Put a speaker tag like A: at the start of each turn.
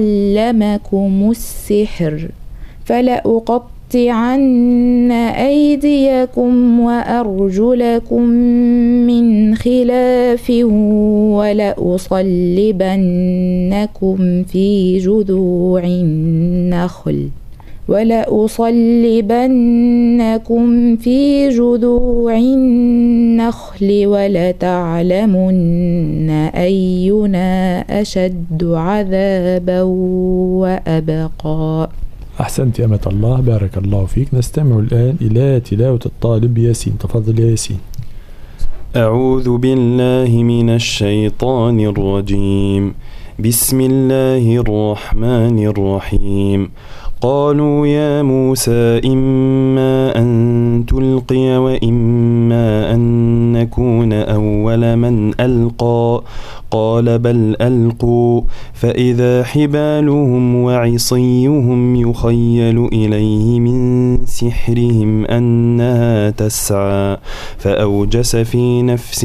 A: علمكم السحر فلأقطعن أيديكم وأرجلكم من خلاف ولأصلبنكم في جذوع النخل ولتعلمن أينا أشد عذابا وأبقى.
B: أحسنت يا أمة الله، بارك الله فيك. نستمع الآن إلى تلاوة الطالب ياسين. تفضل يا ياسين.
C: أعوذ بالله من الشيطان الرجيم. بسم الله الرحمن الرحيم. قالوا يا موسى إما أن تلقي وإما أن نكون أول من ألقى قال بل ألقوا فإذا حبالهم وعصيهم يخيل إليه من سحرهم أنها تسعى فأوجس في نفسه